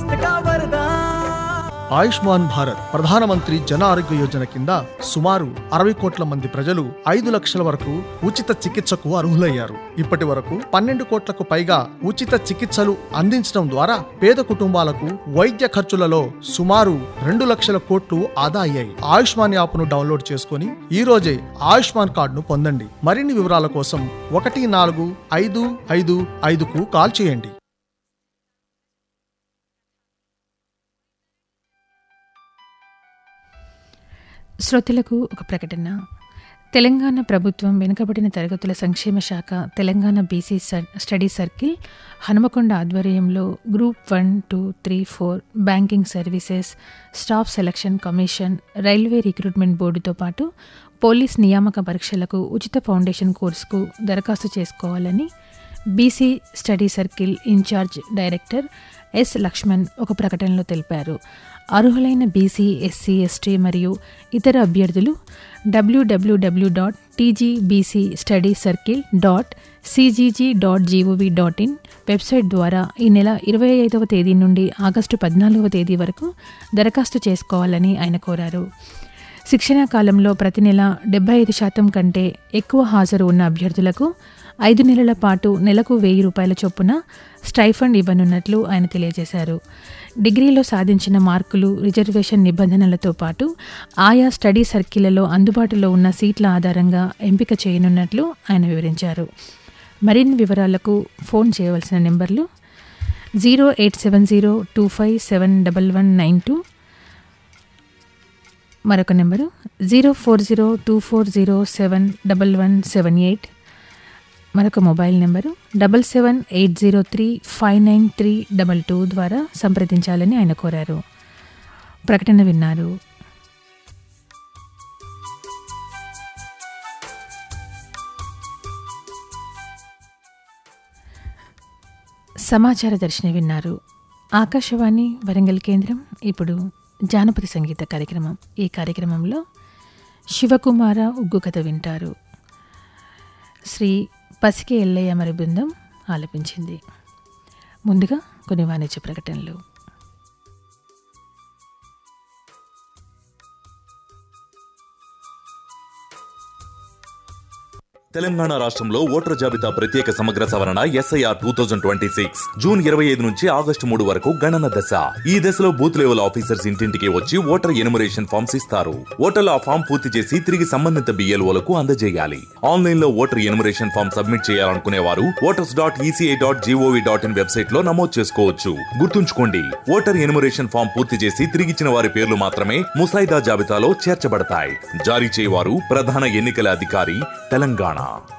स्वास्थ्य का वरदान। ఆయుష్మాన్ భారత్ ప్రధానమంత్రి జన ఆరోగ్య యోజన కింద సుమారు 60 కోట్ల మంది ప్రజలు 5 లక్షల వరకు ఉచిత చికిత్సకు అర్హులయ్యారు. ఇప్పటి వరకు 12 కోట్లకు పైగా ఉచిత చికిత్సలు అందించడం ద్వారా పేద కుటుంబాలకు వైద్య ఖర్చులలో సుమారు 2 లక్షల కోట్లు ఆదా అయ్యాయి. ఆయుష్మాన్ యాప్ను డౌన్లోడ్ చేసుకుని ఈ రోజే ఆయుష్మాన్ కార్డును పొందండి. మరిన్ని వివరాల కోసం 14555కు కాల్ చేయండి. శ్రోతలకు ఒక ప్రకటన. తెలంగాణ ప్రభుత్వం వెనుకబడిన తరగతుల సంక్షేమ శాఖ Telangana BC study circle Hanumakonda ఆధ్వర్యంలో group 1, 2, 3, 4 banking services, staff selection commission, railway recruitment బోర్డుతో పాటు పోలీస్ నియామక పరీక్షలకు ఉచిత ఫౌండేషన్ కోర్సుకు దరఖాస్తు చేసుకోవాలని BC study circle incharge director yes Laxman ఒక ప్రకటనలో తెలిపారు. అర్హులైన బీసీ, ఎస్సీ, ఎస్టీ మరియు ఇతర అభ్యర్థులు www.tgbcstudycircle.cgg.gov.in వెబ్సైట్ ద్వారా ఈ నెల 25వ తేదీ నుండి ఆగస్టు 14వ తేదీ వరకు దరఖాస్తు చేసుకోవాలని ఆయన కోరారు. శిక్షణా కాలంలో ప్రతి నెల 75% కంటే ఎక్కువ హాజరు ఉన్న అభ్యర్థులకు 5 నెలల పాటు నెలకు 1000 రూపాయల చొప్పున స్టైఫండ్ ఇవ్వనున్నట్లు ఆయన తెలియజేశారు. డిగ్రీలో సాధించిన మార్కులు, రిజర్వేషన్ నిబంధనలతో పాటు ఆయా స్టడీ సర్కిళ్లలో అందుబాటులో ఉన్న సీట్ల ఆధారంగా ఎంపిక చేయనున్నట్లు ఆయన వివరించారు. మరిన్ని వివరాలకు ఫోన్ చేయవలసిన నెంబర్లు 08702571192, మరొక నెంబరు 04024071178, మరొక మొబైల్ నెంబరు 7780359322 ద్వారా సంప్రదించాలని ఆయన కోరారు. ప్రకటన విన్నారు. సమాచార దర్శిని విన్నారు. ఆకాశవాణి వరంగల్ కేంద్రం. ఇప్పుడు జానపద సంగీత కార్యక్రమం. ఈ కార్యక్రమంలో శివకుమార ఉగ్గు కథ వింటారు. శ్రీ పసికి ఎల్లయ్య మరి బృందం ఆలపించింది. ముందుగా కొన్ని వాణిజ్య ప్రకటనలు. తెలంగాణ రాష్ట్రంలో ఓటర్ జాబితా ప్రత్యేక సమగ్ర సవరణ SIR 2026 జూన్ 25 నుంచి ఆగస్టు 3 వరకు గణన దశ. ఈ దశలో బూత్ లెవెల్ ఆఫీసర్స్ ఇంటింటికి వచ్చి ఓటర్ ఎన్యుమరేషన్ ఫామ్స్ ఇస్తారు. ఓటర్లు ఆ ఫామ్ పూర్తి చేసి తిరిగి సంబంధిత BLOలకు అందజేయాలి. ఆన్లైన్ లో ఓటర్ ఎన్యుమరేషన్ ఫామ్ సబ్మిట్ చేయాలనుకునే వారు voters.eci.gov.in వెబ్సైట్ లో నమోదు చేసుకోవచ్చు. గుర్తుంచుకోండి, ఓటర్ ఎన్యుమరేషన్ ఫామ్ పూర్తి చేసి తిరిగిచ్చిన వారి పేర్లు మాత్రమే ముసాయిదా జాబితాలో చేర్చబడతాయి. జారీ చేయవారు ప్రధాన ఎన్నికల అధికారి, తెలంగాణ.